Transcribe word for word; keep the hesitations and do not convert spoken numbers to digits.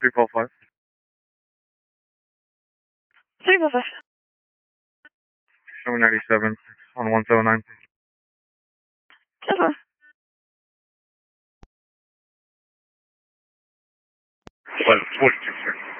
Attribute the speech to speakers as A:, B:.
A: three four five.
B: three four five.
A: Showing ninety-seven on one seven nine.
B: Okay.
A: forty-two, sir.